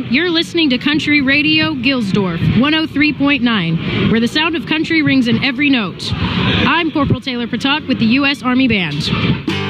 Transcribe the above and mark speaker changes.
Speaker 1: You're listening to Country Radio Gilsdorf, 103.9, where the sound of country rings in every note. I'm Corporal Taylor Patak with the U.S. Army Band.